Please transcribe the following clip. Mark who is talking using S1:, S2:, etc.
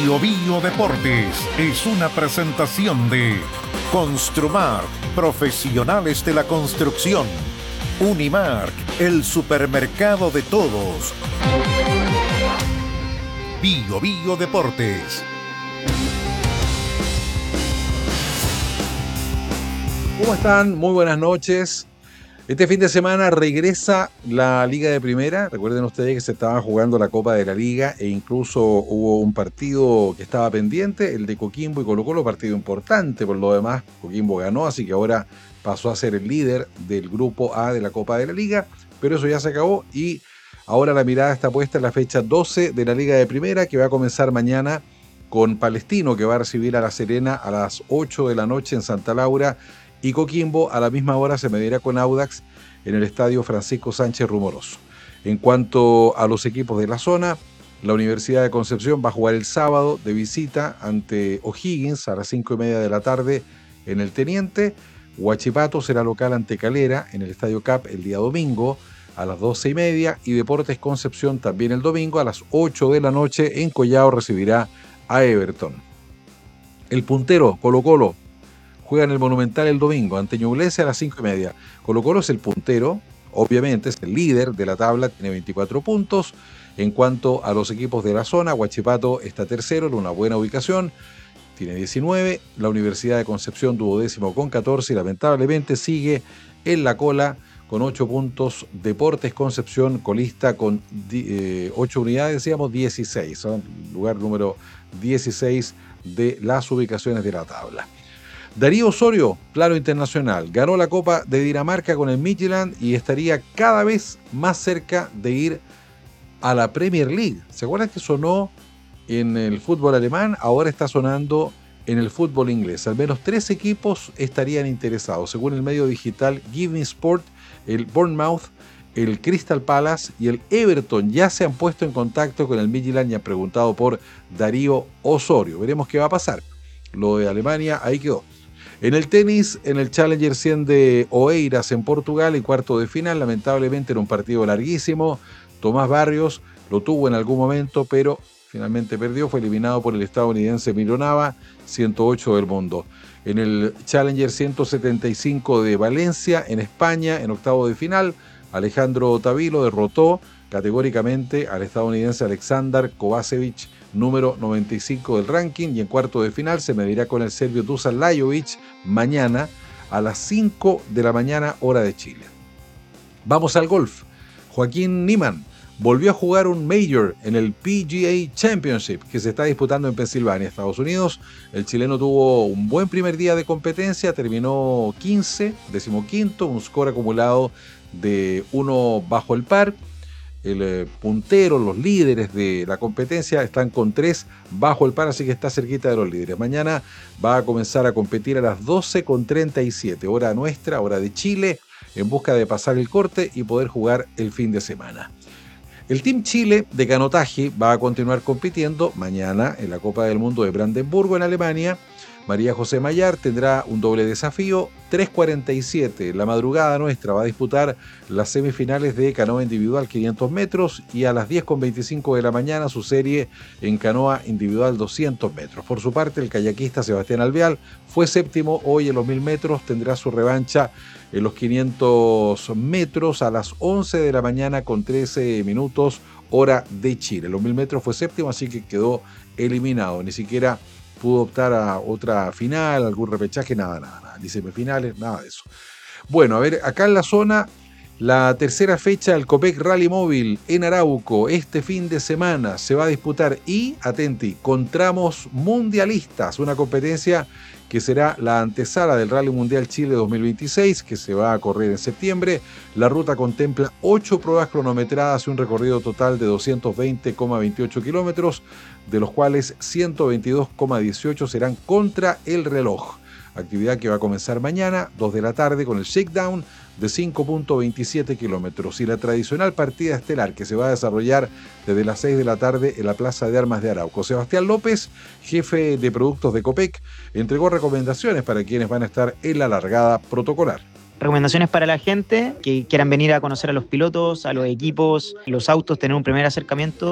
S1: Bio Deportes es una presentación de Construmark, profesionales de la construcción. Unimark, el supermercado de todos. Bio Deportes.
S2: ¿Cómo están? Muy buenas noches. Este fin de semana regresa la Liga de Primera. Recuerden ustedes que se estaba jugando la Copa de la Liga e incluso hubo un partido que estaba pendiente, el de Coquimbo y Colo-Colo, partido importante. Por lo demás, Coquimbo ganó, así que ahora pasó a ser el líder del Grupo A de la Copa de la Liga, pero eso ya se acabó y ahora la mirada está puesta en la fecha 12 de la Liga de Primera, que va a comenzar mañana con Palestino, que va a recibir a La Serena a las 8 de la noche en Santa Laura, y Coquimbo a la misma hora se medirá con Audax en el estadio Francisco Sánchez Rumoroso. En cuanto a los equipos de la zona, la Universidad de Concepción va a jugar el sábado de visita ante O'Higgins a las 5:30 de la tarde en el Teniente. Huachipato será local ante Calera en el Estadio Cap el día domingo a las 12:30 y Deportes Concepción también el domingo a las 8 de la noche en Collao recibirá a Everton. El puntero Colo-Colo juega en el Monumental el domingo ante Ñublense a las 5:30. Colo-Colo es el puntero, obviamente es el líder de la tabla, tiene 24 puntos. En cuanto a los equipos de la zona, Huachipato está tercero en una buena ubicación, tiene 19. La Universidad de Concepción duodécimo con 14 y lamentablemente sigue en la cola con 8 puntos. Deportes Concepción colista con 8 unidades, decíamos 16, son lugar número 16 de las ubicaciones de la tabla. Darío Osorio, plano internacional, ganó la Copa de Dinamarca con el Midtjylland y estaría cada vez más cerca de ir a la Premier League. ¿Se acuerdan que sonó en el fútbol alemán? Ahora está sonando en el fútbol inglés. Al menos 3 equipos estarían interesados. Según el medio digital Give Me Sport, el Bournemouth, el Crystal Palace y el Everton ya se han puesto en contacto con el Midtjylland y han preguntado por Darío Osorio. Veremos qué va a pasar. Lo de Alemania ahí quedó. En el tenis, en el Challenger 100 de Oeiras en Portugal, en cuarto de final, lamentablemente era un partido larguísimo. Tomás Barrios lo tuvo en algún momento, pero finalmente perdió. Fue eliminado por el estadounidense Miro Nava, 108 del mundo. En el Challenger 175 de Valencia, en España, en octavo de final, Alejandro Tavilo derrotó categóricamente al estadounidense Alexander Kovacevic, número 95 del ranking, y en cuarto de final se medirá con el serbio Dusan Lajovic mañana a las 5 de la mañana hora de Chile. Vamos al golf. Joaquín Niemann volvió a jugar un Major en el PGA Championship que se está disputando en Pensilvania, Estados Unidos. El chileno tuvo un buen primer día de competencia, terminó 15º, un score acumulado de 1 bajo el par. El puntero, los líderes de la competencia están con 3 bajo el par, así que está cerquita de los líderes. Mañana va a comenzar a competir a las 12:37, hora nuestra, hora de Chile, en busca de pasar el corte y poder jugar el fin de semana. El Team Chile de canotaje va a continuar compitiendo mañana en la Copa del Mundo de Brandenburgo en Alemania. María José Mayar tendrá un doble desafío. 3:47, la madrugada nuestra, va a disputar las semifinales de canoa individual 500 metros y a las 10:25 de la mañana su serie en canoa individual 200 metros. Por su parte, el kayakista Sebastián Alvear fue séptimo hoy en los 1000 metros, tendrá su revancha en los 500 metros a las 11 de la mañana con 13 minutos hora de Chile. En los 1000 metros fue séptimo, así que quedó eliminado, ni siquiera pudo optar a otra final, algún repechaje, nada, ni semifinales, nada de eso. Bueno, a ver, acá en la zona, la tercera fecha del Copec Rally Móvil en Arauco, este fin de semana se va a disputar y, atenti, con tramos mundialistas, una competencia que será la antesala del Rally Mundial Chile 2026, que se va a correr en septiembre. La ruta contempla 8 pruebas cronometradas y un recorrido total de 220,28 kilómetros, de los cuales 122,18 serán contra el reloj. Actividad que va a comenzar mañana, 2 de la tarde, con el shakedown de 5,27 kilómetros y la tradicional partida estelar que se va a desarrollar desde las 6 de la tarde en la Plaza de Armas de Arauco. Sebastián López, jefe de productos de Copec, entregó recomendaciones para quienes van a estar en la largada protocolar.
S3: Recomendaciones para la gente que quieran venir a conocer a los pilotos, a los equipos, los autos, tener un primer acercamiento.